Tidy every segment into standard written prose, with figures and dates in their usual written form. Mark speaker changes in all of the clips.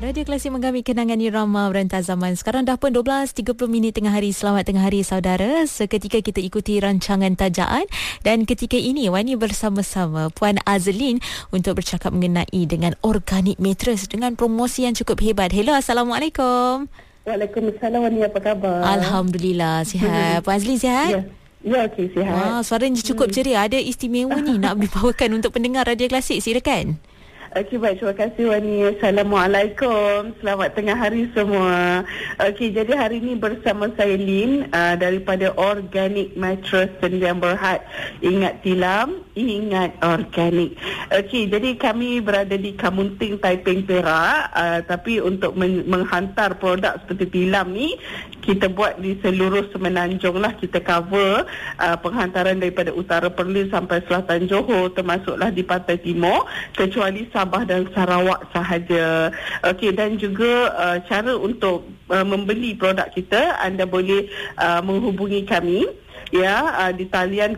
Speaker 1: Radio Klasik menggami kenangan irama berantas zaman. Sekarang dah pun 12.30 tengah hari. Selamat tengah hari saudara. Seketika kita ikuti rancangan tajaan. Dan ketika ini Wani bersama-sama Puan Azlin untuk bercakap mengenai dengan organik mattress dengan promosi yang cukup hebat. Hello, Assalamualaikum.
Speaker 2: Waalaikumsalam, Wani, apa khabar?
Speaker 1: Alhamdulillah, sihat. Puan Azlin sihat?
Speaker 2: Ya, okey, sihat.
Speaker 1: Wah, suaranya cukup ceria. Ada istimewa ni nak dibawakan untuk pendengar Radio Klasik. Silakan.
Speaker 2: Okey, baik. Terima kasih, Wani. Assalamualaikum. Selamat tengah hari semua. Okey, jadi hari ini bersama saya Lin daripada Organic Mattress Sendian Berhad. Ingat tilam, ingat organik. Okey, jadi kami berada di Kamunting, Taiping, Perak. Tapi untuk menghantar produk seperti tilam ni, kita buat di seluruh Semenanjung lah. Kita cover penghantaran daripada utara Perlis sampai selatan Johor, termasuklah di Pantai Timur, kecuali Sabah dan Sarawak sahaja. Okey, dan juga cara untuk membeli produk kita, anda boleh menghubungi kami di talian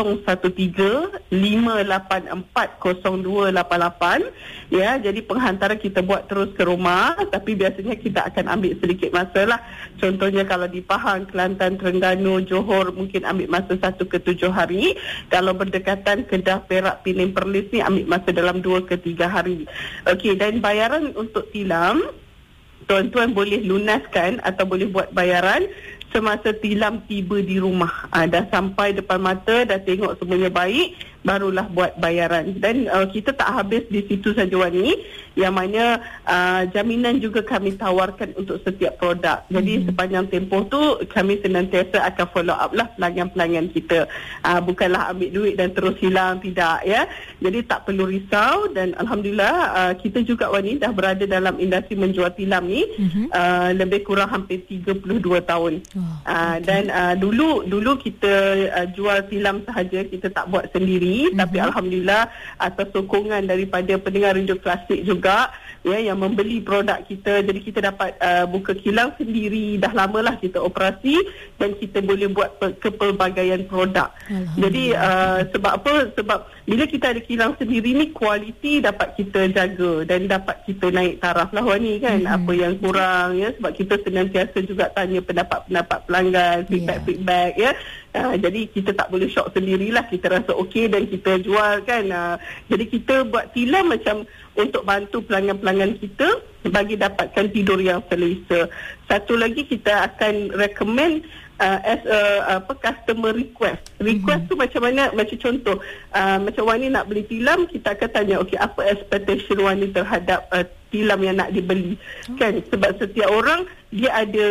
Speaker 2: 013-584-0288. Ya, jadi penghantaran kita buat terus ke rumah, tapi biasanya kita akan ambil sedikit masa lah. Contohnya kalau di Pahang, Kelantan, Terengganu, Johor mungkin ambil masa 1 ke 7 hari. Kalau berdekatan Kedah, Perak, Penang, Perlis ni ambil masa dalam 2 ke 3 hari. Okey, dan bayaran untuk tilam, tuan-tuan boleh lunaskan atau boleh buat bayaran semasa tilam tiba di rumah. Dah sampai depan mata, dah tengok semuanya baik, barulah buat bayaran. Dan kita tak habis di situ saja, Wani. Yang mana jaminan juga kami tawarkan untuk setiap produk. Jadi sepanjang tempoh tu kami senantiasa akan follow up lah pelanggan-pelanggan kita. Bukanlah ambil duit dan terus hilang, tidak ya. Jadi tak perlu risau. Dan Alhamdulillah kita juga, Wani, dah berada dalam industri menjual tilam ni lebih kurang hampir 32 tahun. Dan dulu kita jual tilam sahaja, kita tak buat sendiri. Tapi Alhamdulillah atas sokongan daripada pendengar Radio Klasik juga yang membeli produk kita, jadi kita dapat buka kilang sendiri. Dah lamalah kita operasi dan kita boleh buat kepelbagaian produk. Jadi sebab apa? Sebab bila kita ada kilang sendiri ni, kualiti dapat kita jaga dan dapat kita naik taraf lah, Wani, kan. Apa yang kurang sebab kita senantiasa juga tanya pendapat-pendapat pelanggan, feedback ya. Jadi kita tak boleh shock sendirilah. Kita rasa okey dan kita jual, kan. Jadi kita buat tilam macam untuk bantu pelanggan-pelanggan kita bagi dapatkan tidur yang selesa. Satu lagi, kita akan recommend as a customer request. Request tu macam mana? Macam contoh, macam Wani nak beli tilam, kita akan tanya, okey, apa expectation Wani terhadap tilam yang nak dibeli, kan? Sebab setiap orang dia ada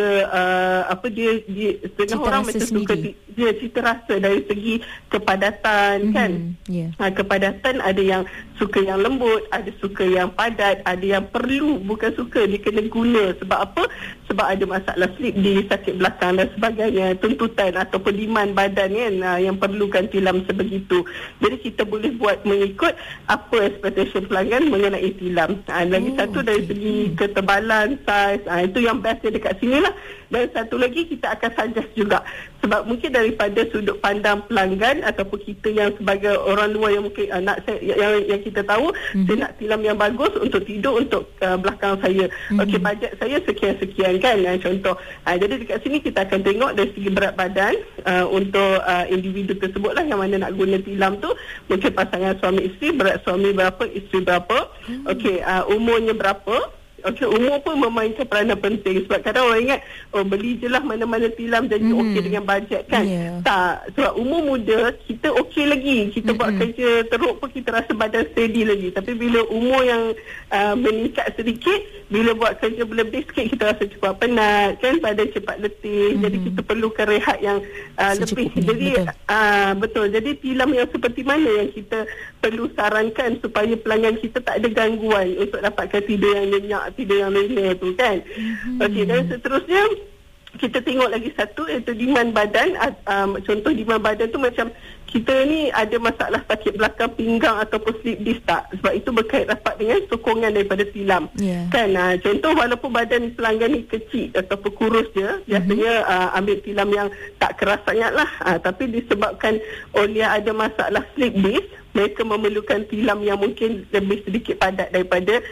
Speaker 2: dia setengah orang macam suka dia cita rasa dari segi kepadatan, kan. Kepadatan ada yang suka yang lembut, ada suka yang padat, ada yang perlu, bukan suka, dia kena guna. Sebab apa? Sebab ada masalah slip di sakit belakang dan sebagainya, tuntutan ataupun demand badan, kan, yang perlukan tilam sebegitu. Jadi kita boleh buat mengikut apa expectation pelanggan mengenai tilam. Lagi satu dari segi ketebalan, saiz, itu yang best dekat sini lah. Dan satu lagi, kita akan suggest juga, sebab mungkin daripada sudut pandang pelanggan ataupun kita yang sebagai orang luar yang mungkin yang kita tahu, saya nak tilam yang bagus untuk tidur untuk belakang saya. Okey, bajet saya sekian-sekian, kan, contoh. Jadi dekat sini kita akan tengok dari segi berat badan untuk individu tersebut lah yang mana nak guna tilam tu. Mungkin pasangan suami isteri, berat suami berapa, isteri berapa. Okey, umurnya berapa. Okey, umur pun memainkan peranan penting. Sebab kadang orang ingat, beli je lah mana-mana tilam jadi okey dengan bajet, kan. Tak, sebab umur muda kita okey lagi. Kita buat kerja teruk pun kita rasa badan steady lagi. Tapi bila umur yang meningkat sedikit, bila buat kerja berlebih sikit, kita rasa cepat penat, kan, badan cepat letih. Jadi kita perlukan rehat yang lebih. Jadi betul. Jadi tilam yang seperti mana yang kita perlu sarankan supaya pelanggan kita tak ada gangguan untuk dapatkan tidur yang nyenyak, tidur yang lena tu, kan. Okey, dan seterusnya kita tengok lagi satu, iaitu demand badan. Contoh demand badan tu macam kita ni ada masalah sakit belakang pinggang ataupun slip disc tak? Sebab itu berkait rapat dengan sokongan daripada tilam. Kan? Contoh walaupun badan pelanggan ni kecil ataupun kurus je, biasanya ambil tilam yang tak keras sangat lah. Tapi disebabkan oleh ada masalah slip disc, mereka memerlukan tilam yang mungkin lebih sedikit padat daripada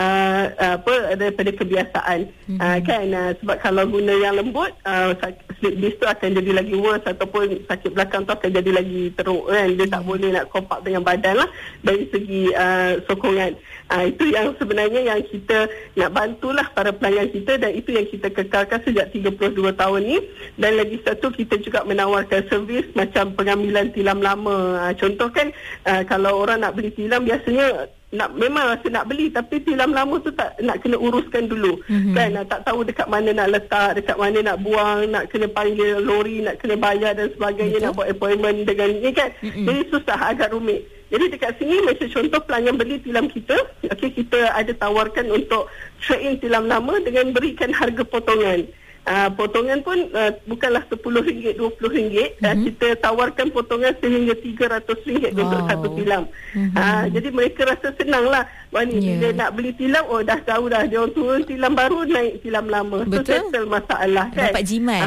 Speaker 2: daripada kebiasaan. Kan? Sebab kalau guna yang lembut, slip disc tu akan jadi lagi worse, ataupun sakit belakang tu akan jadi lagi teruk kan. Dia tak boleh nak kompak dengan badan lah dari segi sokongan. Itu yang sebenarnya yang kita nak bantulah para pelanggan kita, dan itu yang kita kekalkan sejak 32 tahun ni. Dan lagi satu, kita juga menawarkan servis macam pengambilan tilam lama. Contoh kan, kalau orang nak beli tilam biasanya memang rasa nak beli, tapi tilam lama tu tak nak kena uruskan dulu. Kan, tak tahu dekat mana nak letak, dekat mana nak buang, nak kena panggil lori, nak kena bayar dan sebagainya. Nak buat appointment dengan ni kan. Jadi susah, agak rumit. Jadi dekat sini macam contoh pelanggan beli tilam kita, kita ada tawarkan untuk trade in tilam lama dengan berikan harga potongan. Potongan pun bukanlah RM10, RM20. Kita tawarkan potongan sehingga RM300 untuk satu tilam. Jadi mereka rasa senang lah. Bila nak beli tilam, dah tahu dah, dia orang turun tilam baru, naik tilam lama.
Speaker 1: Betul.
Speaker 2: So settle masalah kan.
Speaker 1: Dapat jimat.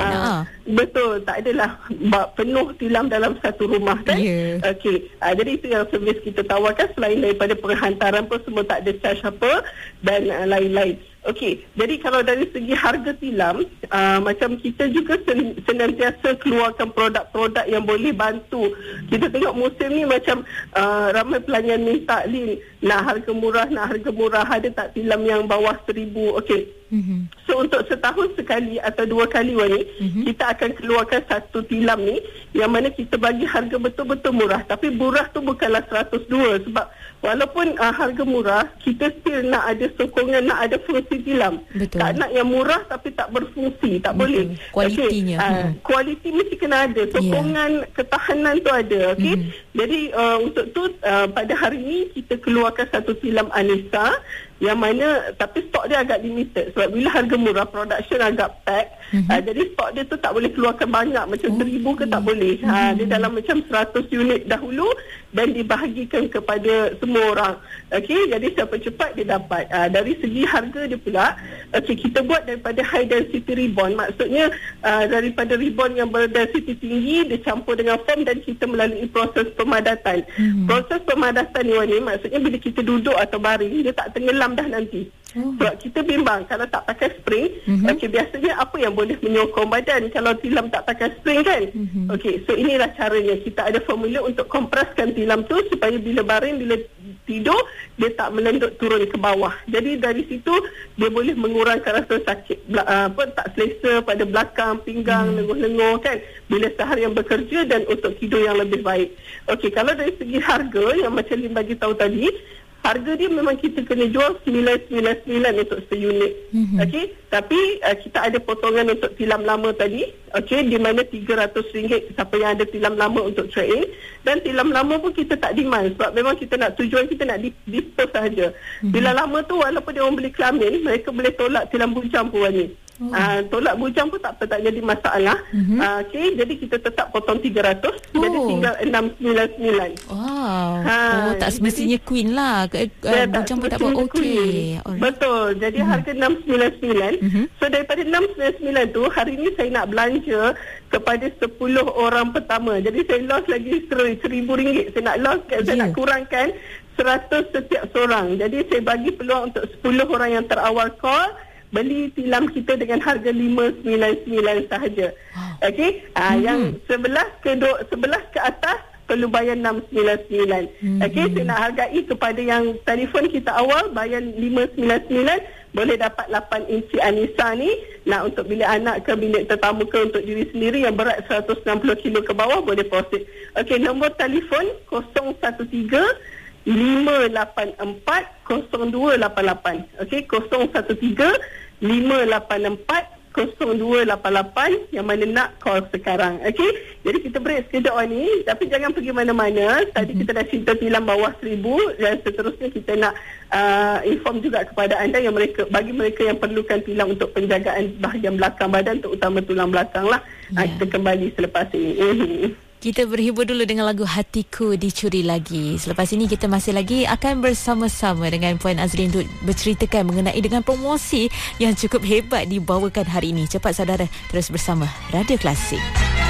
Speaker 2: Betul, tak adalah penuh tilam dalam satu rumah kan. Jadi itu yang servis kita tawarkan. Selain daripada penghantaran pun semua tak ada charge apa dan lain-lain. Jadi kalau dari segi harga tilam, macam kita juga senantiasa keluarkan produk-produk yang boleh bantu. Kita tengok musim ni macam ramai pelanggan minta, Lin, nak harga murah, ada tak tilam yang bawah RM1,000? So untuk setahun sekali atau 2 kali kita akan keluarkan satu tilam ni yang mana kita bagi harga betul-betul murah. Tapi murah tu bukanlah 102, sebab walaupun harga murah, kita still nak ada sokongan, nak ada fungsi tilam. Tak nak yang murah tapi tak berfungsi, tak boleh.
Speaker 1: Kualitinya.
Speaker 2: Kualiti mesti kena ada, sokongan, ketahanan tu ada. Jadi untuk tu pada hari ni kita keluarkan satu tilam Anissa yang mana tapi stok dia agak limited, sebab bila harga murah production agak pack. Jadi stok dia tu tak boleh keluarkan banyak, macam 1,000 ke tak boleh. Dia dalam macam 100 unit dahulu dan dibahagikan kepada semua orang. Jadi siapa cepat dia dapat. Dari segi harga dia pula, kita buat daripada high density ribbon. Maksudnya daripada ribbon yang berdensity tinggi dicampur dengan foam dan kita melalui proses pemadatan. Proses pemadatan ni maksudnya bila kita duduk atau baring, dia tak tenggelam dah nanti. Sebab kita bimbang kalau tak pakai spring, biasanya apa yang boleh menyokong badan kalau tilam tak pakai spring kan. So inilah caranya. Kita ada formula untuk kompreskan tilam tu supaya bila baring, bila tidur, dia tak melendut turun ke bawah. Jadi dari situ dia boleh mengurangkan rasa sakit tak selesa pada belakang pinggang, lenguh-lenguh kan bila seharian bekerja, dan untuk tidur yang lebih baik. Kalau dari segi harga yang macam Lin bagi tahu tadi, harga dia memang kita kena jual 999 untuk seunit. Tapi kita ada potongan untuk tilam lama tadi, di mana RM300 siapa yang ada tilam lama untuk trade in. Dan tilam lama pun kita tak demand, sebab memang kita nak tujuan kita nak dispose sahaja. Tilam lama tu walaupun dia orang beli kelamin, mereka boleh tolak tilam bujang pun ni. Tolak bujang pun tak jadi masalah. Jadi kita tetap potong 300, jadi tinggal 699.
Speaker 1: Tak semestinya queen lah, bujang pun tak apa.
Speaker 2: Betul. Jadi harga 699. So daripada 699 tu, hari ni saya nak belanja kepada 10 orang pertama. Jadi saya loss lagi RM1,000. Saya nak loss, saya nak kurangkan 100 setiap seorang. Jadi saya bagi peluang untuk 10 orang yang terawal call beli tilam kita dengan harga 599 sahaja. Yang 11 ke atas perlu bayar 699. Saya nak hargai kepada yang telefon kita awal bayar 599, boleh dapat 8 inci Anissa ni. Untuk bilik anak ke bilik tetamu ke untuk diri sendiri yang berat 160 kilo ke bawah, boleh proceed. Nombor telefon 013 584 0288. 013 584 0288 yang mana nak call sekarang. Jadi kita break sekejap ni, tapi jangan pergi mana-mana. Tadi kita dah cerita tilam bawah 1,000 dan seterusnya kita nak inform juga kepada anda yang bagi mereka yang perlukan tilam untuk penjagaan bahagian belakang badan, terutama tulang belakang lah. Kita kembali selepas ini.
Speaker 1: Kita berhibur dulu dengan lagu Hatiku Dicuri Lagi. Selepas ini kita masih lagi akan bersama-sama dengan Puan Azlin untuk berceritakan mengenai dengan promosi yang cukup hebat dibawakan hari ini. Cepat saudara, terus bersama Radio Klasik.